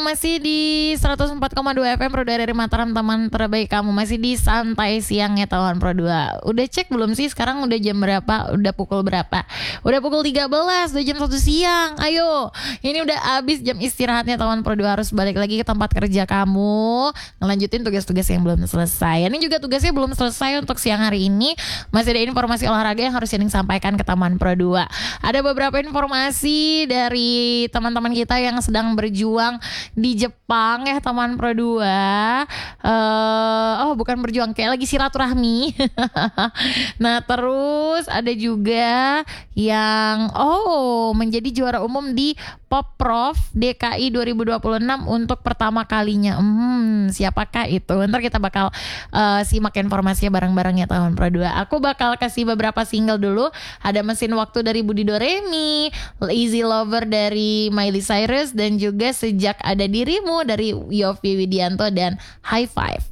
Masih di 104,2 FM Pro dari Mataram, teman terbaik kamu. Masih di santai siang ya Tawan Pro 2. Udah cek belum sih sekarang udah jam berapa? Udah pukul berapa? Udah pukul 13, udah jam 1 siang. Ayo, ini udah habis jam istirahatnya Tawan Pro 2. Harus balik lagi ke tempat kerja kamu, ngelanjutin tugas-tugas yang belum selesai. Ini juga tugasnya belum selesai untuk siang hari ini. Masih ada informasi olahraga yang harus Yening sampaikan ke Taman Pro 2. Ada beberapa informasi dari teman-teman kita yang sedang berjuang di Jepang ya Taman Pro 2. Oh bukan berjuang, kayak lagi silaturahmi. Nah terus ada juga yang menjadi juara umum di Popprov DKI 2026 untuk pertama kalinya. Siapakah itu? Ntar kita bakal simak informasinya bareng-bareng ya Taman Pro 2. Aku bakal kasih beberapa single dulu. Ada Mesin Waktu dari Budi Doremi, Easy Lover dari Miley Cyrus, dan juga Sejak Ada Dirimu dari Yovie Widianto dan High Five.